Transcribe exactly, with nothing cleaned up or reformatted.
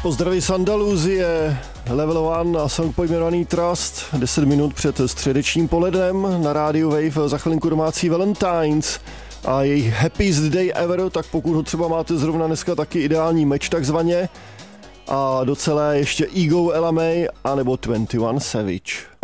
Pozdraví z Andaluzie, Level One a song pojmenovaný Trust, deset minut před středečním polednem na rádiu Wave, za chvilinku domácí Valentines a jejich Happiest Day Ever, tak pokud ho třeba máte zrovna dneska taky ideální meč takzvaně a do celé ještě Ego Ella May anebo dvacet jedna Savage.